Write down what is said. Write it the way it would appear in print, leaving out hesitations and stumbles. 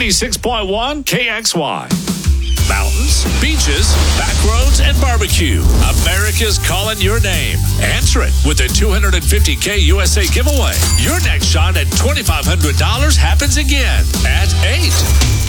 96.1 KXY. Mountains, beaches, back roads, and barbecue. America's calling your name. Answer it with the $250K USA giveaway. Your next shot at $2,500 happens again at 8.